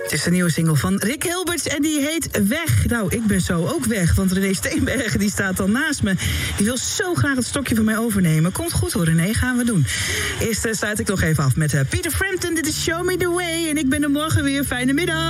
Het is een nieuwe single van Rick Hilberts en die heet Weg. Nou, ik ben zo ook weg, want René Steenbergen die staat al naast me. Die wil zo graag het stokje van mij overnemen. Komt goed hoor, René, gaan we doen. Eerst sluit ik nog even af met Peter Frampton. Dit is Show Me The Way en ik ben er morgen weer. Fijne middag.